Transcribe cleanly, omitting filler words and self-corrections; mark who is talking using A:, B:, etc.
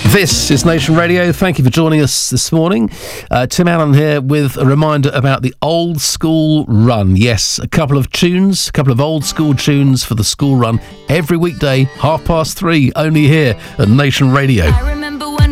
A: This is Nation Radio. Thank you for joining us this morning. Tim Allen here with a reminder about the old school run. Yes, a couple of old school tunes for the school run every weekday, 3:30, only here at Nation Radio.